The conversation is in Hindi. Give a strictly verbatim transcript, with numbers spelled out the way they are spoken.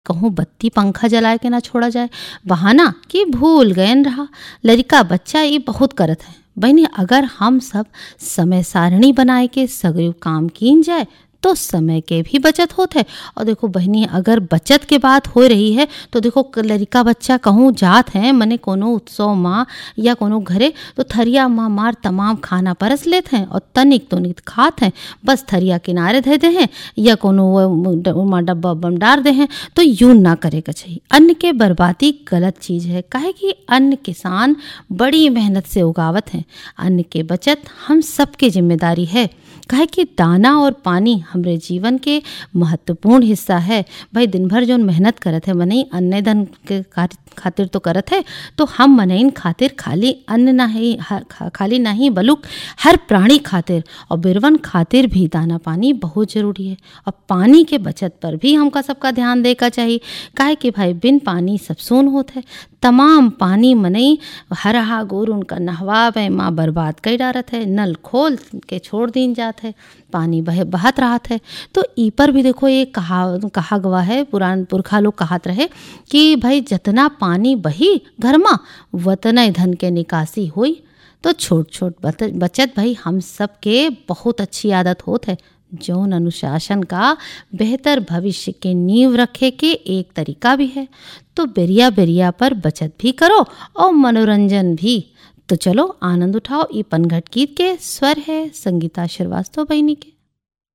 कहूँ बत्ती पंखा जला के ना छोड़ा जाए, बहाना कि भूल गयन रहा। लड़का बच्चा ये बहुत करत है। बहनी अगर हम सब समय सारणी बनाए के सगरे काम कीन जाए तो समय के भी बचत होत है। और देखो बहनी अगर बचत के बात हो रही है तो देखो लड़का बच्चा कहूँ जात हैं मने कोनो उत्सव माँ या कोनो घरे तो थरिया माँ मार तमाम खाना परस लेते हैं और तनिक तो निक खात हैं, बस थरिया किनारे धे दे हैं या कोनो माँ डब्बा बम डार दे हैं। तो यूं ना करे का चाहिए। अन्न के बर्बादी गलत चीज़ है, काहे कि अन्न किसान बड़ी मेहनत से उगावत हैं। अन्न के बचत हम सबके जिम्मेदारी है, काहे कि दाना और पानी हमरे जीवन के महत्वपूर्ण हिस्सा है। भाई दिन भर जो मेहनत करत है मनई अन्न धन के खातिर तो करत है, तो हम मनईन खातिर खाली अन्न नहीं खाली नहीं बलुक हर प्राणी खातिर और बिरवन खातिर भी दाना पानी बहुत जरूरी है। और पानी के बचत पर भी हमका सबका ध्यान देका चाहिए, काहे कि भाई बिन पानी सब सून होत है। तमाम पानी मनई हरहा गोर उनका नहवावे माँ बर्बाद कर डारत है, नल खोल के छोड़ दीन जात है, पानी बह बहत रहत है। तो ई पर भी देखो ये कहा कहा गवा है, पुरान पुरखा लोग कहत रहे कि भाई जितना पानी बही घर में वतना धन के निकासी हुई। तो छोट छोट बचत भाई हम सब के बहुत अच्छी आदत होत है, जौन अनुशासन का बेहतर भविष्य के नींव रखे के एक तरीका भी है। तो बेरिया बेरिया पर बचत भी करो और मनोरंजन भी। तो चलो आनंद उठाओ। ई पनघट गीत के स्वर है संगीता श्रीवास्तव बहनी के।